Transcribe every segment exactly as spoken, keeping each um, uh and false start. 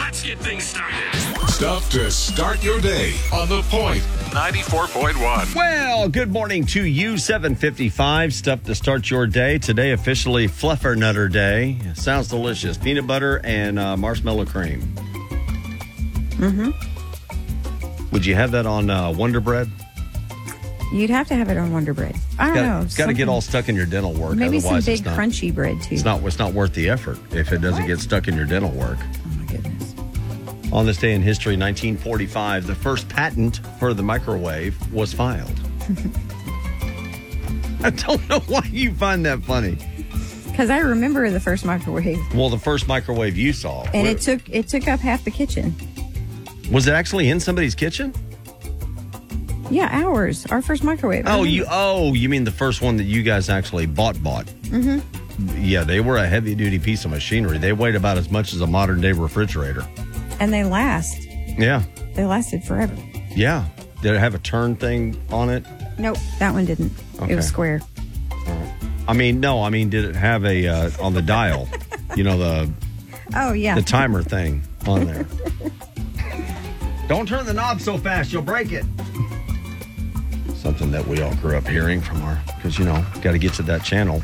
Let's get things started. Stuff to start your day on The Point. ninety-four point one. Well, good morning to you. seven fifty-five, stuff to start your day. Today, officially Fluffernutter Day. Sounds delicious. Peanut butter and uh, marshmallow cream. Mm-hmm. Would you have that on uh, Wonder Bread? You'd have to have it on Wonder Bread. I don't Got, know. Got to get all stuck in your dental work. Maybe some Otherwise, big it's not, crunchy bread, too. It's not, it's not worth the effort if it doesn't What? get stuck in your dental work. Oh, my goodness. On this day in history, nineteen forty-five, the first patent for the microwave was filed. I don't know why you find that funny. Because I remember the first microwave. Well, the first microwave you saw. And where- it took it took up half the kitchen. Was it actually in somebody's kitchen? Yeah, ours. Our first microwave. Oh, I you remember. oh, you mean the first one that you guys actually bought bought. Mm-hmm. Yeah, they were a heavy-duty piece of machinery. They weighed about as much as a modern-day refrigerator. And they last. Yeah. They lasted forever. Yeah. Did it have a turn thing on it? Nope, that one didn't. Okay. It was square. I mean, no, I mean, did it have a, uh, on the dial, you know, the Oh, yeah. the timer thing on there? Don't turn the knob so fast, you'll break it. Something that we all grew up hearing from our, because, you know, got to get to that channel.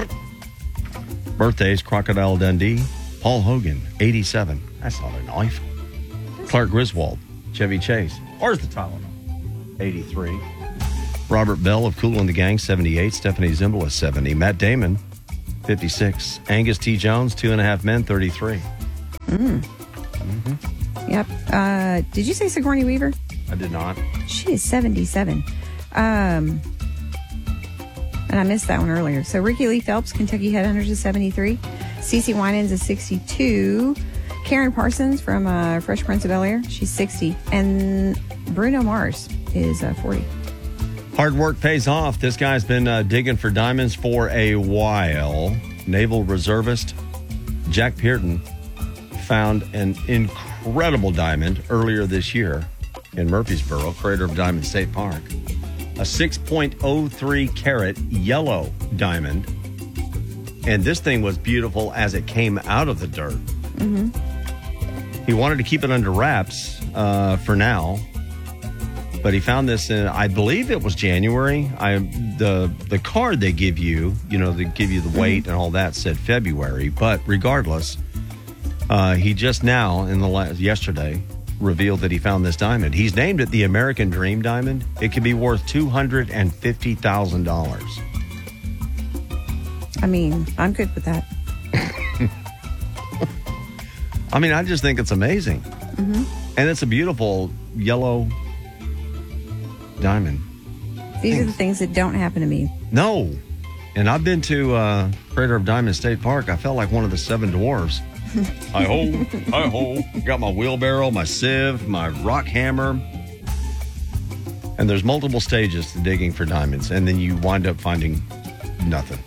Birthdays, Crocodile Dundee, Paul Hogan, eighty-seven. That's not a knife. Clark Griswold, Chevy Chase. Where's the Tylenol? eighty-three. Robert Bell of Kool and the Gang, seventy-eight. Stephanie Zimbalist, seventy. Matt Damon, fifty-six. Angus T. Jones, Two and a Half Men, thirty-three. Mm. Mm-hmm. Yep. Uh, did you say Sigourney Weaver? I did not. She is seventy-seven. Um, and I missed that one earlier. So Ricky Lee Phelps, Kentucky Headhunters, is seventy-three. Cece Winans is sixty-two. Karen Parsons from uh, Fresh Prince of Bel-Air, she's sixty. And Bruno Mars is uh, forty. Hard work pays off. This guy's been uh, digging for diamonds for a while. Naval reservist Jack Pearton found an incredible diamond earlier this year in Murfreesboro, Crater of Diamond State Park. A six point oh three carat yellow diamond. And this thing was beautiful as it came out of the dirt. Mm-hmm. He wanted to keep it under wraps uh, for now. But he found this in, I believe it was January. I the the card they give you, you know, they give you the weight and all that said February. But regardless, uh, he just now, in the last, yesterday, revealed that he found this diamond. He's named it the American Dream Diamond. It could be worth two hundred fifty thousand dollars. I mean, I'm good with that. I mean, I just think it's amazing. Mm-hmm. And it's a beautiful yellow diamond. These are the things that don't happen to me. No. And I've been to uh, Crater of Diamond State Park. I felt like one of the seven dwarves. I ho, I ho. Got my wheelbarrow, my sieve, my rock hammer. And there's multiple stages to digging for diamonds. And then you wind up finding nothing.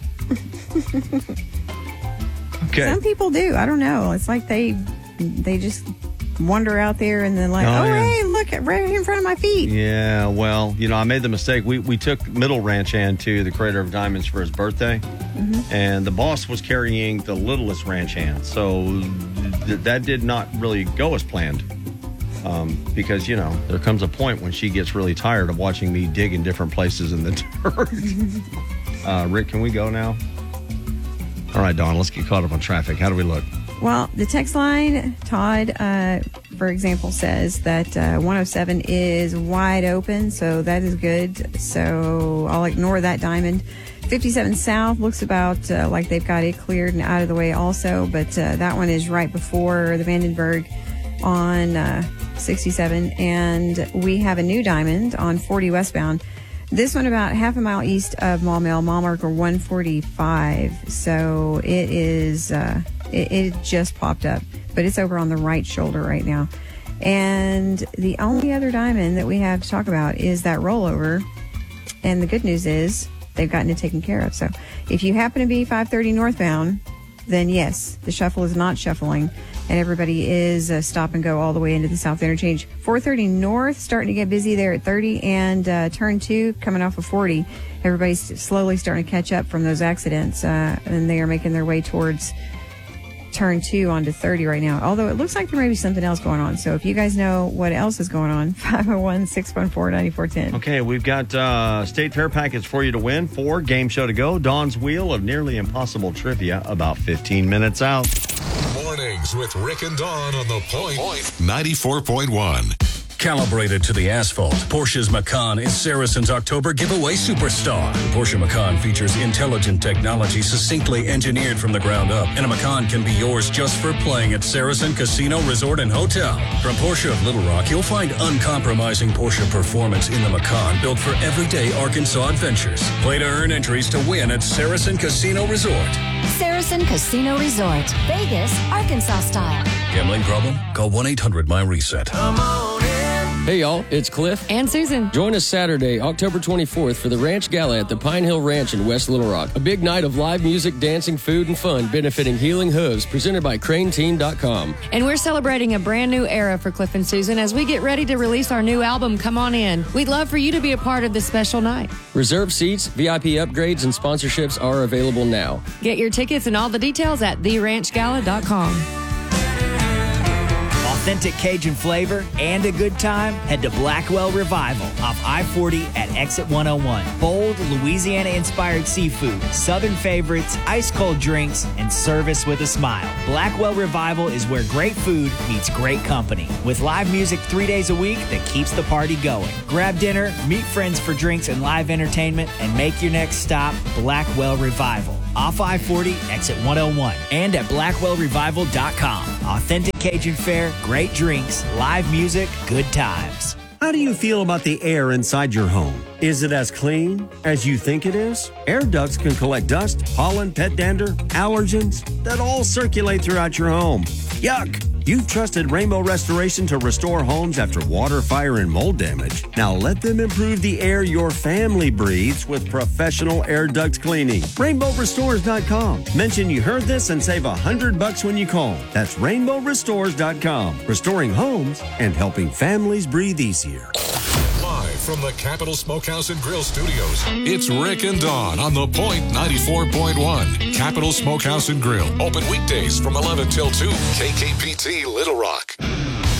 Okay. Some people do. I don't know. It's like they they just wander out there and then like, Oh, oh, yeah. hey, look, at right in front of my feet. Yeah, well, you know, I made the mistake. We we took Middle Ranch hand to the Crater of Diamonds for his birthday, Mm-hmm. and the boss was carrying the littlest ranch hand, so th- that did not really go as planned. Um, because you know, there comes a point when she gets really tired of watching me dig in different places in the dirt. uh, Rick, can we go now? All right, Dawn, let's get caught up on traffic. How do we look? Well, the text line, Todd, uh, for example, says that uh, one oh seven is wide open, so that is good. So I'll ignore that diamond. fifty-seven South looks about uh, like they've got it cleared and out of the way also, but uh, that one is right before the Vandenberg on uh, sixty-seven. And we have a new diamond on forty westbound. This one about half a mile east of Maumelle, mile marker one forty-five. So it is, uh, it, it just popped up, but it's over on the right shoulder right now. And the only other diamond that we have to talk about is that rollover. And the good news is they've gotten it taken care of. So if you happen to be five thirty northbound, then yes, the shuffle is not shuffling. And everybody is uh, stop and go all the way into the South Interchange. four thirty north, starting to get busy there at thirty, and uh, turn two coming off of forty. Everybody's slowly starting to catch up from those accidents, uh, and they are making their way towards turn two onto thirty right now. Although it looks like there may be something else going on. So if you guys know what else is going on, five oh one, six one four, nine four one zero. Okay, we've got uh, State Fair packets for you to win. Four, game show to go. Dawn's Wheel of Nearly Impossible Trivia about fifteen minutes out. Mornings with Rick and Dawn on the Point. ninety-four point one. Calibrated to the asphalt, Porsche's Macan is Saracen's October giveaway superstar. The Porsche Macan features intelligent technology succinctly engineered from the ground up, and a Macan can be yours just for playing at Saracen Casino Resort and Hotel. From Porsche of Little Rock, you'll find uncompromising Porsche performance in the Macan, built for everyday Arkansas adventures. Play to earn entries to win at Saracen Casino Resort. Saracen Casino Resort, Vegas, Arkansas style. Gambling problem? Call one eight hundred my reset. Hey, y'all, it's Cliff and Susan. Join us Saturday, October twenty-fourth for the Ranch Gala at the Pine Hill Ranch in West Little Rock. A big night of live music, dancing, food, and fun benefiting Healing Hooves, presented by Crane Team dot com. And we're celebrating a brand new era for Cliff and Susan as we get ready to release our new album, Come On In. We'd love for you to be a part of this special night. Reserve seats, V I P upgrades, and sponsorships are available now. Get your tickets and all the details at the ranch gala dot com. Authentic Cajun flavor and a good time? Head to Blackwell Revival off I forty at exit one oh one. Bold, Louisiana-inspired seafood, southern favorites, ice-cold drinks, and service with a smile. Blackwell Revival is where great food meets great company. With live music three days a week that keeps the party going. Grab dinner, meet friends for drinks and live entertainment, and make your next stop Blackwell Revival. Off I forty, exit one oh one, and at blackwell revival dot com. Authentic Cajun fare, great drinks, live music, good times. How do you feel about the air inside your home? Is it as clean as you think it is? Air ducts can collect dust, pollen, pet dander, allergens that all circulate throughout your home. Yuck! You've trusted Rainbow Restoration to restore homes after water, fire, and mold damage. Now let them improve the air your family breathes with professional air duct cleaning. rainbow restores dot com. Mention you heard this and save a hundred bucks when you call. That's rainbow restores dot com. Restoring homes and helping families breathe easier. Live from the Capital Smokehouse and Grill Studios, it's Rick and Dawn on the Point ninety-four point one. Capital Smokehouse and Grill. Open weekdays from eleven till two. K K P T Little Rock.